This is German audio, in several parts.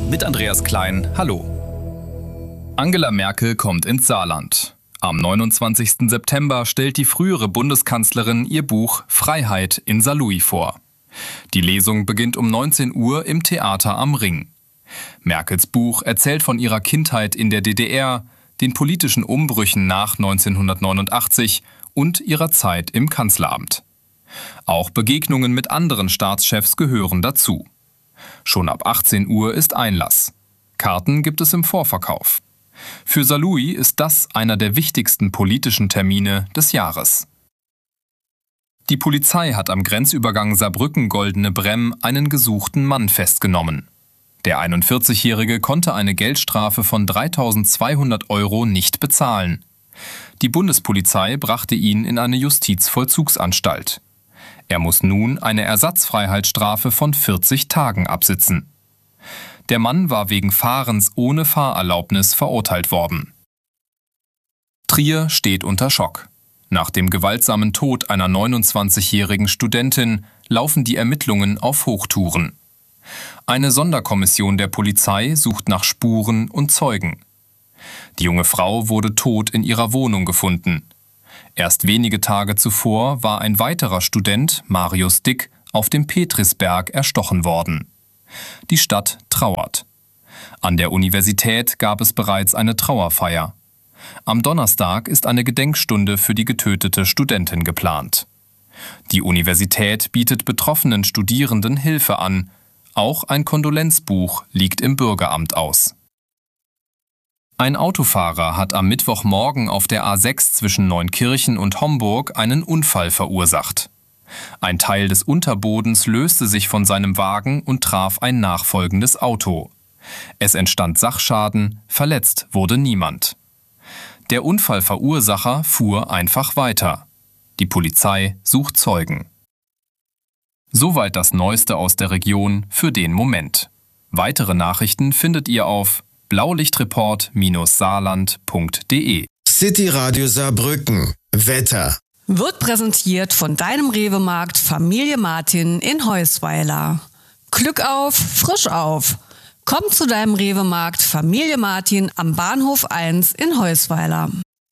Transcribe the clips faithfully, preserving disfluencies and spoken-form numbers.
mit Andreas Klein. Hallo. Angela Merkel kommt ins Saarland. Am neunundzwanzigsten September stellt die frühere Bundeskanzlerin ihr Buch Freiheit in Saarlouis vor. Die Lesung beginnt um neunzehn Uhr im Theater am Ring. Merkels Buch erzählt von ihrer Kindheit in der D D R, den politischen Umbrüchen nach neunzehnhundertneunundachtzig und ihrer Zeit im Kanzleramt. Auch Begegnungen mit anderen Staatschefs gehören dazu. Schon ab achtzehn Uhr ist Einlass. Karten gibt es im Vorverkauf. Für Saarlouis ist das einer der wichtigsten politischen Termine des Jahres. Die Polizei hat am Grenzübergang Saarbrücken-Goldene Bremm einen gesuchten Mann festgenommen. Der einundvierzigjährige konnte eine Geldstrafe von dreitausendzweihundert Euro nicht bezahlen. Die Bundespolizei brachte ihn in eine Justizvollzugsanstalt. Er muss nun eine Ersatzfreiheitsstrafe von vierzig Tagen absitzen. Der Mann war wegen Fahrens ohne Fahrerlaubnis verurteilt worden. Trier steht unter Schock. Nach dem gewaltsamen Tod einer neunundzwanzigjährigen Studentin laufen die Ermittlungen auf Hochtouren. Eine Sonderkommission der Polizei sucht nach Spuren und Zeugen. Die junge Frau wurde tot in ihrer Wohnung gefunden. Erst wenige Tage zuvor war ein weiterer Student, Marius Dick, auf dem Petrisberg erstochen worden. Die Stadt trauert. An der Universität gab es bereits eine Trauerfeier. Am Donnerstag ist eine Gedenkstunde für die getötete Studentin geplant. Die Universität bietet betroffenen Studierenden Hilfe an. Auch ein Kondolenzbuch liegt im Bürgeramt aus. Ein Autofahrer hat am Mittwochmorgen auf der A sechs zwischen Neunkirchen und Homburg einen Unfall verursacht. Ein Teil des Unterbodens löste sich von seinem Wagen und traf ein nachfolgendes Auto. Es entstand Sachschaden, verletzt wurde niemand. Der Unfallverursacher fuhr einfach weiter. Die Polizei sucht Zeugen. Soweit das Neueste aus der Region für den Moment. Weitere Nachrichten findet ihr auf blaulichtreport Bindestrich saarland Punkt de. City Radio Saarbrücken. Wetter. Wird präsentiert von deinem Rewe-Markt Familie Martin in Heusweiler. Glück auf, frisch auf. Komm zu deinem Rewe-Markt Familie Martin am Bahnhof eins in Heusweiler.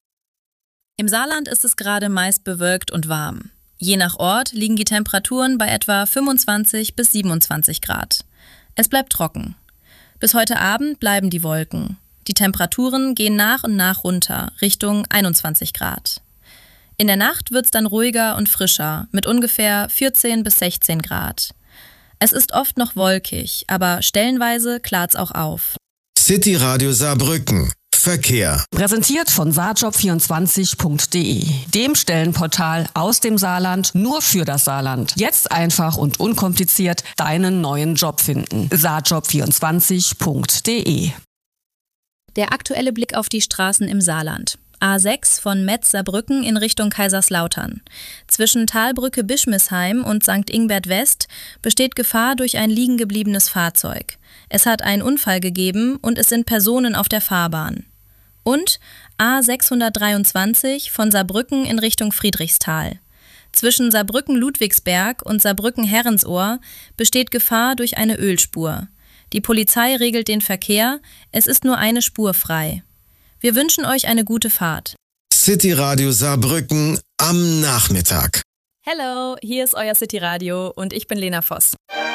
Im Saarland ist es gerade meist bewölkt und warm. Je nach Ort liegen die Temperaturen bei etwa fünfundzwanzig bis siebenundzwanzig Grad. Es bleibt trocken. Bis heute Abend bleiben die Wolken. Die Temperaturen gehen nach und nach runter, Richtung einundzwanzig Grad. In der Nacht wird's dann ruhiger und frischer, mit ungefähr vierzehn bis sechzehn Grad. Es ist oft noch wolkig, aber stellenweise klart's auch auf. City Radio Saarbrücken. Verkehr. Präsentiert von saarjob vierundzwanzig Punkt de, dem Stellenportal aus dem Saarland nur für das Saarland. Jetzt einfach und unkompliziert deinen neuen Job finden. saarjob vierundzwanzig Punkt de. Der aktuelle Blick auf die Straßen im Saarland. A sechs von Metz-Saarbrücken in Richtung Kaiserslautern. Zwischen Talbrücke-Bischmisheim und Sankt Ingbert West besteht Gefahr durch ein liegengebliebenes Fahrzeug. Es hat einen Unfall gegeben und es sind Personen auf der Fahrbahn. Und A sechshundertdreiundzwanzig von Saarbrücken in Richtung Friedrichsthal. Zwischen Saarbrücken-Ludwigsberg und Saarbrücken-Herrensohr besteht Gefahr durch eine Ölspur. Die Polizei regelt den Verkehr, es ist nur eine Spur frei. Wir wünschen euch eine gute Fahrt. City Radio Saarbrücken am Nachmittag. Hello, hier ist euer City Radio und ich bin Lena Voss.